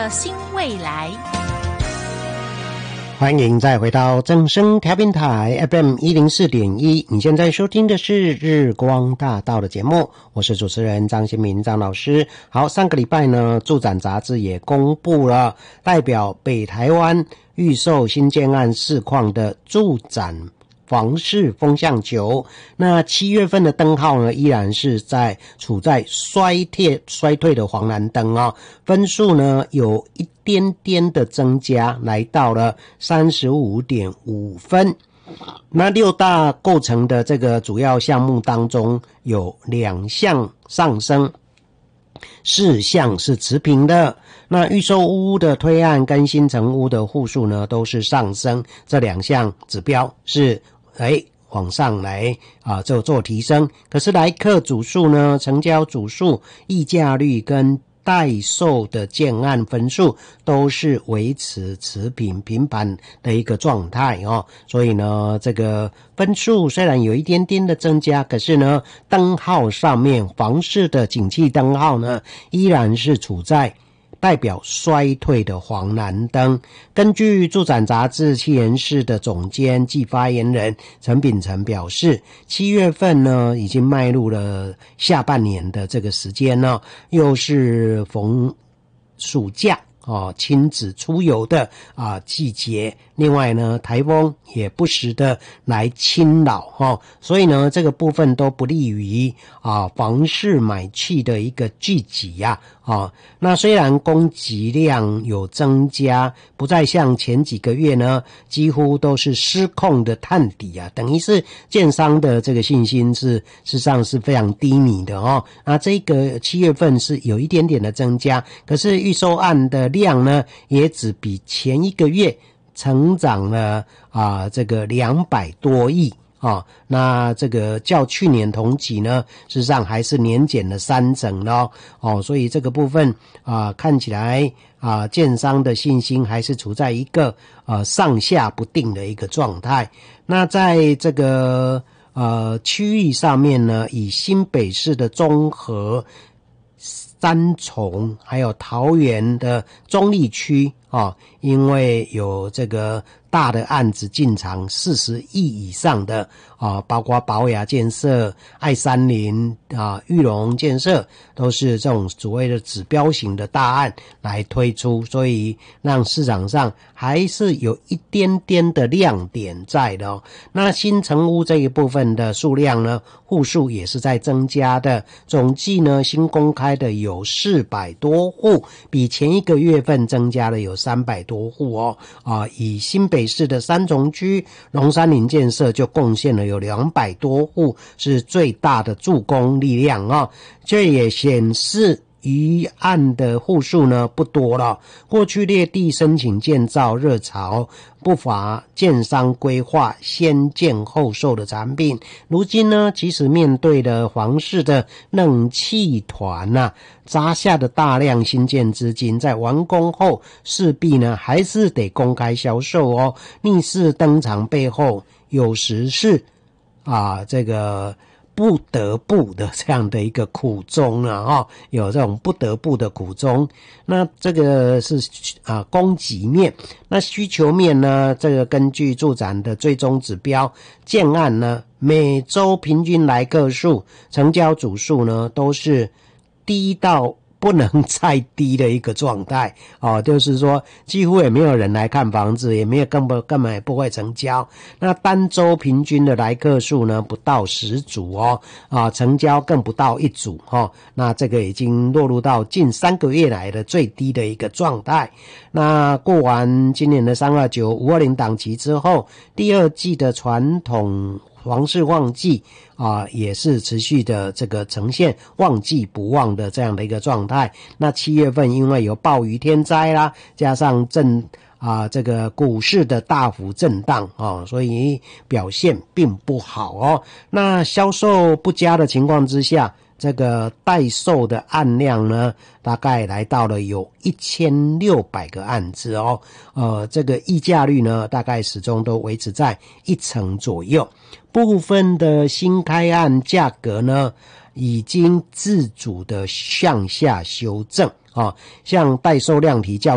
新未来。 欢迎再回到正声调频台 FM104.1， 你现在收听的是日光大道的节目，我是主持人张新民张老师。好，上个礼拜呢，住展杂志也公布了代表北台湾预售新建案市况的住展房市风向球。那7月份的灯号呢，依然是处在衰退的黄蓝灯哦，分数呢有一点点的增加，来到了 35.5 分。那6大构成的这个主要项目当中，有2项上升，4项是持平的。那预售屋的推案跟新成屋的户数呢都是上升，这2项指标是往上来做提升。可是来客组数呢，成交组数、议价率跟待售的建案分数都是维持持平平盘的一个状态哦。所以呢，这个分数虽然有一点点的增加，可是呢，灯号上面房市的景气灯号呢，依然是处在代表衰退的黄蓝灯。根据住展杂志企研室的总监暨发言人陈秉成表示，7月份呢已经迈入了下半年的这个时间呢，又是逢暑假亲子出游的季节，另外呢台风也不时的来侵扰所以呢这个部分都不利于房市买气的一个聚集那虽然供给量有增加，不再像前几个月呢几乎都是失控的探底等于是建商的这个信心事实上是非常低迷的那这个7月份是有一点点的增加，可是预售案的量呢也只比前一个月成长了这个200多亿那这个较去年同期呢事实上还是年减了30%咯所以这个部分看起来建商的信心还是处在一个上下不定的一个状态。那在这个区域上面呢，以新北市的中和、三重还有桃园的中立区因为有这个大的案子进场40亿以上的包括宝雅建设、爱山林裕隆建设，都是这种所谓的指标型的大案来推出，所以让市场上还是有一点点的亮点在的那新成屋这一部分的数量呢，户数也是在增加的，总计呢新公开的有400多户，比前一个月份增加了有300多户以新北市的三重区龙山林建设就贡献了有200多户，是最大的助攻力量这也显示余案的户数呢不多了。过去劣地申请建造热潮，不乏建商规划先建后售的产品，如今呢即使面对了房市的冷气团砸下的大量新建资金，在完工后势必呢还是得公开销售逆势登场背后有时是这个不得不的这样的一个苦衷有这种不得不的苦衷。那这个是供给面。那需求面呢，这个根据住展的最终指标，建案呢每周平均来客数、成交组数呢都是低到不能再低的一个状态就是说几乎也没有人来看房子，也没有根本也不会成交。那单周平均的来客数呢不到10组成交更不到1组那这个已经落入到近3个月来的最低的一个状态。那过完今年的329、520档期之后，第二季的传统房市旺季也是持续的这个呈现旺季不旺的这样的一个状态。那7月份因为有暴雨天灾啦，加上这个股市的大幅震荡所以表现并不好那销售不佳的情况之下，这个待售的案量呢大概来到了有1600个案子这个议价率呢大概始终都维持在1%左右。部分的新开案价格呢已经自主的向下修正像待售量体较